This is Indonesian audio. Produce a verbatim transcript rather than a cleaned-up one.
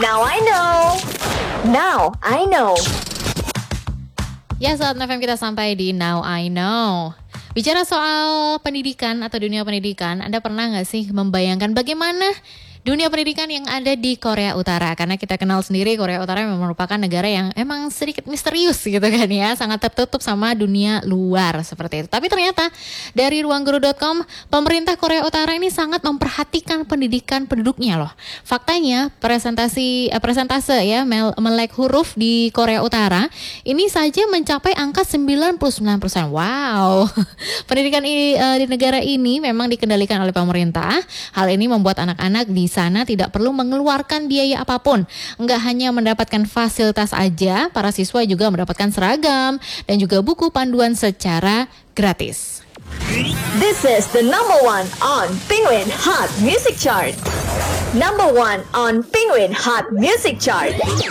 Now I know. Now I know. Ya, saat F M kita sampai di Now I Know. Bicara soal pendidikan atau dunia pendidikan, Anda pernah nggak sih membayangkan bagaimana dunia pendidikan yang ada di Korea Utara? Karena kita kenal sendiri Korea Utara memang merupakan negara yang emang sedikit misterius gitu kan ya, sangat tertutup sama dunia luar seperti itu. Tapi ternyata dari ruang guru dot com, pemerintah Korea Utara ini sangat memperhatikan pendidikan penduduknya loh. Faktanya presentasi eh, presentase ya mel- melek huruf di Korea Utara ini saja mencapai angka sembilan puluh sembilan persen. Wow. Pendidikan ini, uh, di negara ini memang dikendalikan oleh pemerintah. Hal ini membuat anak-anak di sana tidak perlu mengeluarkan biaya apapun. Enggak hanya mendapatkan fasilitas aja, para siswa juga mendapatkan seragam dan juga buku panduan secara gratis. This is the number one on Penguin Hot Music Chart. Number one on Penguin Hot Music Chart.